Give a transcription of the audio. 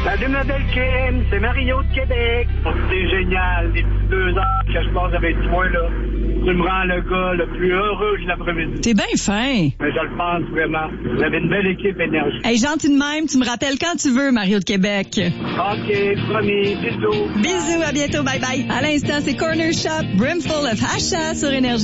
Salut ma belle Kim, c'est Mario de Québec. C'est génial, les petits 2 heures que je passe avec toi, là. Tu me rends le gars le plus heureux de l'après-midi. T'es bien fin. Mais je le pense vraiment. Vous avez une belle équipe énergie. Hey, gentil de même, tu me rappelles quand tu veux, Mario de Québec. OK, promis, bisous. Bisous, à bientôt, bye bye. À l'instant, c'est Corner Shop, Brimful of Hasha sur Énergie.